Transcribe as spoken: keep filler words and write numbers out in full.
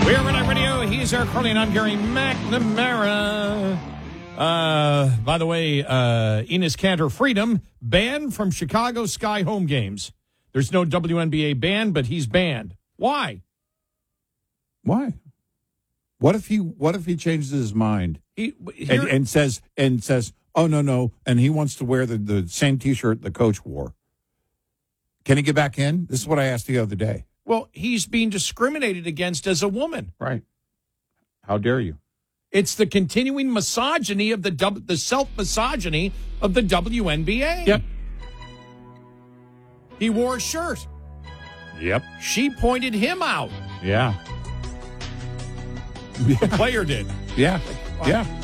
We're Red Eye Radio. He's Eric Carly, and I'm Gary McNamara. Uh, by the way, uh, Enes Kanter Freedom banned from Chicago Sky home games. There's no W N B A ban, but he's banned. Why? Why? What if he? What if he changes his mind He, here, and, and says and says, "Oh no, no," and he wants to wear the, the same T-shirt the coach wore? Can he get back in? This is what I asked the other day. well, he's being discriminated against as a woman. Right? How dare you? It's the continuing misogyny of the W- the self-misogyny of the W N B A. Yep. He wore a shirt. Yep. She pointed him out. Yeah. The player did. Yeah. Yeah.